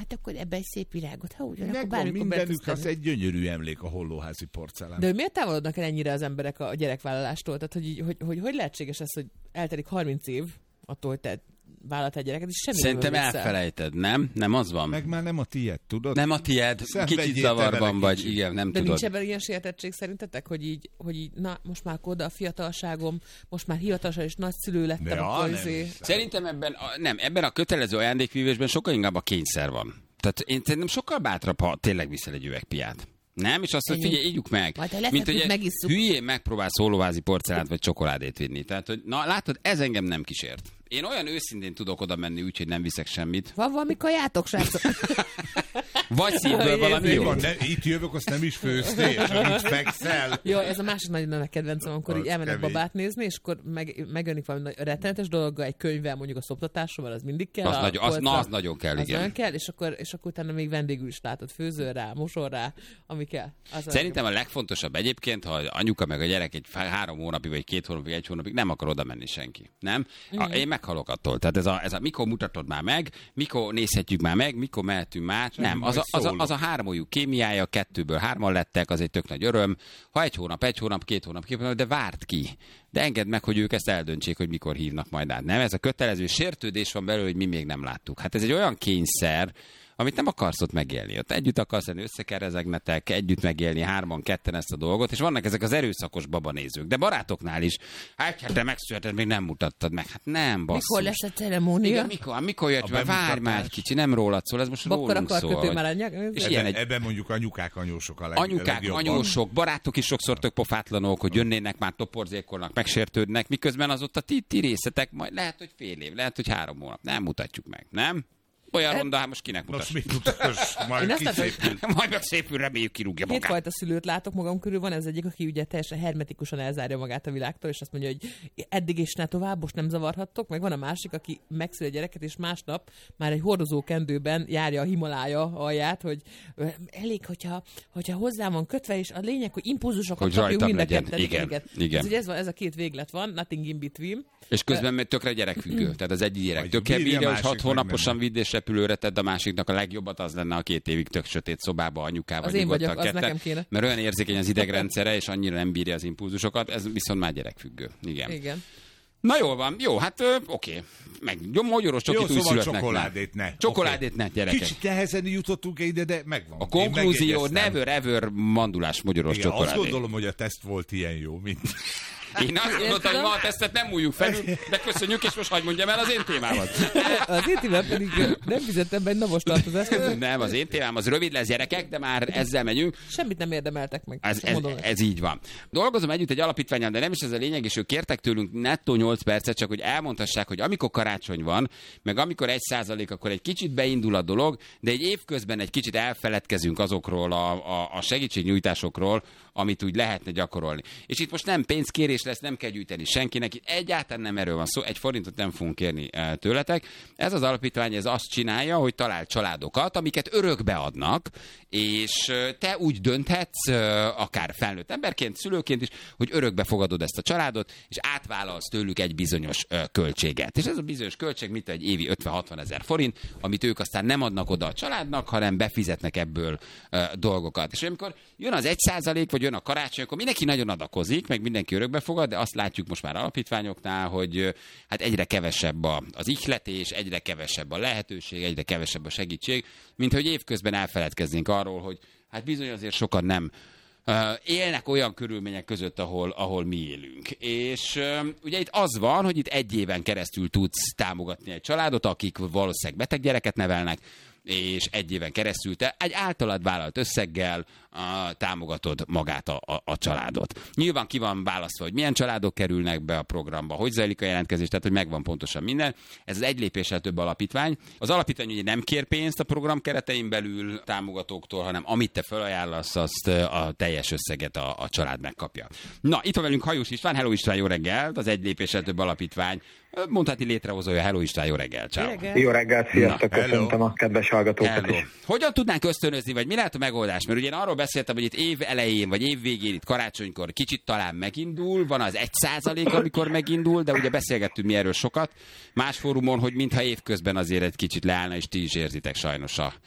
hát akkor ebbe egy szép virágot, ha úgy van, akkor Megvan bármikor mindenük, az egy gyönyörű emlék a hollóházi porcelán. De miért távolodnak el ennyire az emberek a gyerekvállalástól? Tehát, hogy lehetséges ez, hogy eltelik 30 év attól, hogy te vállalt egy gyereket, és semmi Szerintem nem elfelejted, nem? Nem az van? Meg már nem a tiéd, tudod? Nem a tiéd, kicsit zavarban vagy, igen, nem de tudod. nincs ebben ilyen sértettség szerintetek, hogy így, na, most már oda a fiatalságom, most már hivatalosan és nagyszülő lettem, akkor Szerintem ebben a kötelező ajándékvívésben sokkal inkább a kényszer van. Tehát én szerintem sokkal bátrabb, ha tényleg viszel egy üvegpiát. Nem? És azt, hogy figyelj, ígyuk meg. Mint hogy hülyén megpróbálsz hollóházi porcelánt vagy csokoládét vinni. Tehát, hogy na látod, ez engem nem kísért. Én olyan őszintén tudok oda menni, úgyhogy nem viszek semmit. Van valami kajátok, srácok? Vagy szívből valami jó. Itt jövök, azt nem is főztél, és amit fekszel. Jó, ez a másik nagyon nagy kedvencem, amikor így elmennek babát nézni, és akkor megönnik valami rettenetes dologgal, egy könyvvel, mondjuk a szoptatásról, az mindig kell. Az nagyon kell, igen. Nagyon kell, és akkor utána még vendégül is látod, főzöl rá, mosol rá, ami kell. Szerintem a legfontosabb egyébként, ha anyuka meg a gyerek egy 3 hónapig, vagy 2 hónapig, 1 hónapig nem akar oda menni senki. Nem? Én meghalok attól. Tehát ez a mikor mutatod már meg, mikor nézhetjük már meg, mikor mehetünk már. Nem, az a 3 ójú kémiája, 2-ből 3-an lettek, az egy tök nagy öröm. Ha 1 hónap, 2 hónap, de várt ki. De engedd meg, hogy ők ezt eldöntsék, hogy mikor hívnak majd át. Nem, ez a kötelező sértődés van belőle, hogy mi még nem láttuk. Hát ez egy olyan kényszer, amit nem akarsz ott megélni. Ott együtt akarsz lenni, összekerezegnetek, együtt megélni 3-2 ezt a dolgot, és vannak ezek az erőszakos babanézők. De barátoknál is, hát te megszületed, még nem mutattad meg. Hát nem, basszus. Mikor lesz a ceremónia? Mikor jött? Várj már egy kicsi, nem rólad szól, ez most rólunk szól. Ebben mondjuk anyukák, anyósok a anyukák, anyósok, barátok is sokszor tök pofátlanok, hogy jönnének, már toporzékolnak, megsértődnek, miközben az ott a ti részetek, majd lehet, hogy fél év, lehet, hogy 3 hónap. Nem mutatjuk meg, nem? Olyan ronda, hát most kinek mutass? Most mit mutass? Majd kiszépül. Majd meg szépül, reméljük kirúgja magát. Kétfajta szülőt látok magam körül, van ez egyik, aki ugye teljesen hermetikusan elzárja magát a világtól, és azt mondja, hogy eddig és ne tovább, most nem zavarhattok, meg van a másik, aki megszül a gyereket, és másnap már egy hordozó kendőben járja a Himalája alját, hogy elég, hogyha hozzá van kötve, és a lényeg, hogy impulzusokat kapjuk mind a ketten. Igen. Ez a két véglet van, nothing in between. És közben tökre gyerekfüggő. Tehát az egyik gyerek tökre bírja, hogy 6 hónaposan vidd és repülőre tedd, a másiknak a legjobbat az lenne a 2 évig tök sötét szobába anyukával. Az én vagyok, az nekem kéne. Mert olyan érzékeny az idegrendszere, és annyira nem bírja az impulzusokat, ez viszont már gyerekfüggő. Igen. Na jól van, jó, hát oké. Meg magyaros csokit úgy születnek. Csokoládét ne. Csokoládét ne, gyerekek. Kicsit nehezen jutottunk ide, de megvan. A konklúzió, never ever mandulás magyaros csokoládét. Azt gondolom, hogy a teszt volt ilyen jó, mint... Én azt gondoltam, hogy ma a tesztet nem múljuk felül, de köszönjük, és most hagyd mondjam el az én témámat. Az én témám pedig nem fizettem be egy napos tartozást. Nem, az én témám az rövid lesz, gyerekek, de már ezzel megyünk. Semmit nem érdemeltek meg. Ez így van. Dolgozom együtt egy alapítvánnyal, de nem is ez a lényeg, és ők kértek tőlünk nettó 8 percet, csak hogy elmondhassák, hogy amikor karácsony van, meg amikor 1%, akkor egy kicsit beindul a dolog, de egy évközben egy kicsit elfeledkezünk azokról a segítségnyújtásokról, amit úgy lehetne gyakorolni. És itt most nem pénzkérés lesz, nem kell gyűjteni senkinek, itt egyáltalán nem erről van szó, 1 forintot nem fogunk kérni tőletek. Ez az alapítvány ez azt csinálja, hogy talál családokat, amiket örökbe adnak, és te úgy dönthetsz, akár felnőtt emberként, szülőként is, hogy örökbe fogadod ezt a családot, és átvállalsz tőlük egy bizonyos költséget. És ez a bizonyos költség, mint egy évi 50-60 ezer forint, amit ők aztán nem adnak oda a családnak, hanem befizetnek ebből dolgokat. És amikor jön az 1%, vagy jön a karácsony, akkor mindenki nagyon adakozik, meg mindenki örökbe fogad, de azt látjuk most már alapítványoknál, hogy hát egyre kevesebb az ihletés, egyre kevesebb a lehetőség, egyre kevesebb a segítség, mint hogy évközben elfeledkeznénk arról, hogy hát bizony azért sokan nem élnek olyan körülmények között, ahol mi élünk. És ugye itt az van, hogy itt 1 éven keresztül tudsz támogatni egy családot, akik valószínűleg beteg gyereket nevelnek, és 1 éven keresztül te egy általad vállalt összeggel támogatod magát a családot. Nyilván ki van választva, hogy milyen családok kerülnek be a programba, hogy zajlik a jelentkezés, tehát hogy megvan pontosan minden. Ez az 1 lépéssel több alapítvány. Az alapítvány ugye nem kér pénzt a program keretein belül támogatóktól, hanem amit te felajánlasz, azt a teljes összeget a család megkapja. Na, itt van velünk Hajós István. Hello István, jó reggelt! Az 1 lépéssel több alapítvány mondhatni létrehozója. Hello István, jó reggelt! Ciao. Jó reggelt, sziasztok, köszöntöm a kedves hallgatókat is. Hogyan tudnánk ösztönözni, vagy mi lehet a megoldás? Mert ugye én arról beszéltem, hogy itt év elején, vagy év végén, itt karácsonykor kicsit talán megindul, van az 1%, amikor megindul, de ugye beszélgettünk mi erről sokat más fórumon, hogy mintha évközben azért egy kicsit leállna, és ti is érzitek sajnos